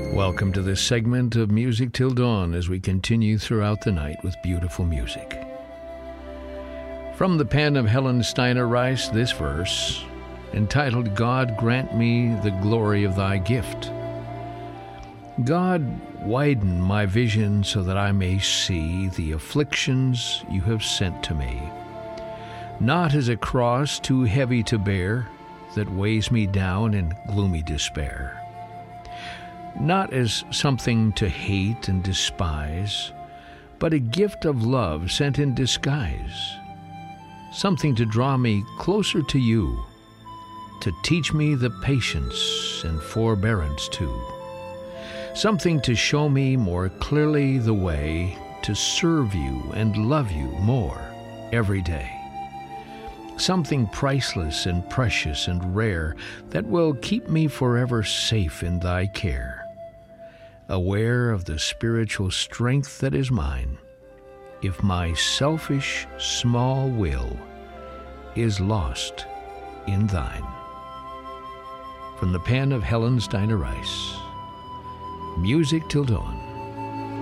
Welcome to this segment of Music Till Dawn as we continue throughout the night with beautiful music. From the pen of Helen Steiner Rice, this verse, entitled, God Grant Me the Glory of Thy Gift. God, widen my vision so that I may see the afflictions you have sent to me, not as a cross too heavy to bear that weighs me down in gloomy despair, not as something to hate and despise, but a gift of love sent in disguise, something to draw me closer to you, to teach me the patience and forbearance too, something to show me more clearly the way to serve you and love you more every day, something priceless and precious and rare that will keep me forever safe in thy care, aware of the spiritual strength that is mine, if my selfish small will is lost in thine. From the pen of Helen Steiner Rice, Music Till Dawn.